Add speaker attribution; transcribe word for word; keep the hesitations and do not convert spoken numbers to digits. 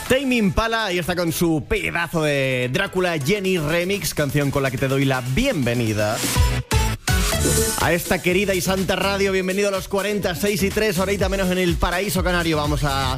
Speaker 1: Tame Impala y está con su pedazo de Drácula Jenny Remix, canción con la que te doy la bienvenida a esta querida y santa radio. Bienvenido a los cuarenta, seis y tres, horita menos en el paraíso canario. Vamos a